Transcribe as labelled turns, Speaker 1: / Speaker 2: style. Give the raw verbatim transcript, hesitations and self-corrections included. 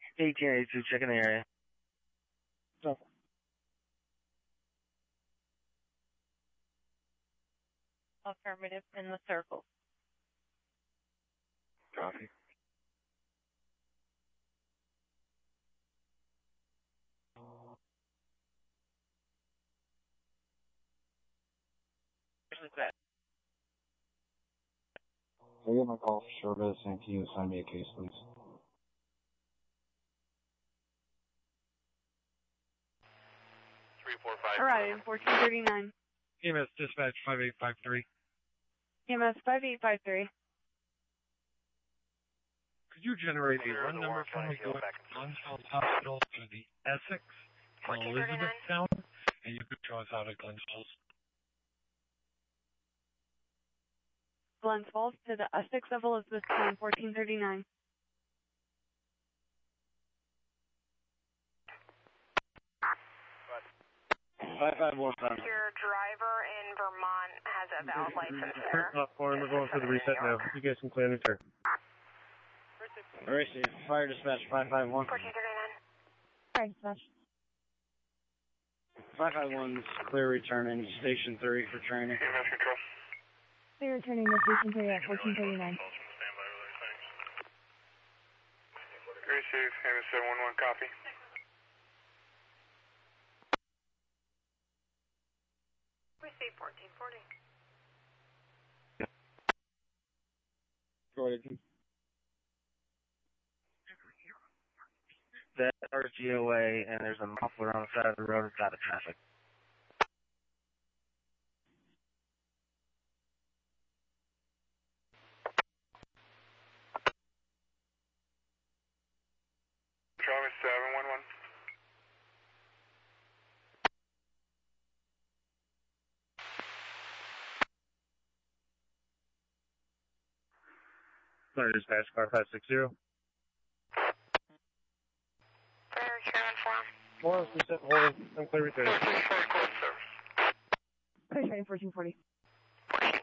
Speaker 1: eighteen eighty-two, checking the area.
Speaker 2: Okay.
Speaker 3: Affirmative in the circle.
Speaker 1: Copy. Where's that?
Speaker 2: I get my call for service, and can you assign me a case, please?
Speaker 4: three four five.
Speaker 5: Alright, fourteen thirty-nine.
Speaker 6: E M S dispatch five eight five three.
Speaker 5: E M S five eight five three.
Speaker 6: Could you generate a run number for me going to Glensfeld Hospital to the Essex, Elizabethtown, and you could show us out at Glensfeld.
Speaker 5: Glens Falls to the Essex of Elizabethtown, fourteen thirty-nine.
Speaker 1: five five one seven.
Speaker 7: Your driver in Vermont has a valid license there.
Speaker 6: Up forward, we're going for the reset now. You guys can clear the turn.
Speaker 1: Receive. Fire dispatch five five one.
Speaker 7: fourteen thirty-nine.
Speaker 5: Fire dispatch.
Speaker 1: five five one's clear returning to station three for training.
Speaker 4: E M S control.
Speaker 5: Clear returning to station three at fourteen thirty-nine.
Speaker 4: Receive. E M S seven one one, copy.
Speaker 7: Receive fourteen forty.
Speaker 2: Go ahead.
Speaker 1: That R G O A, and there's a muffler on the side of the road. It's out of traffic.
Speaker 4: Travis seven one one.
Speaker 6: Fire dispatch car five six zero.
Speaker 7: Fire return form.
Speaker 6: Four, reset, holding. I'm clear returning.
Speaker 5: Clear training fourteen forty.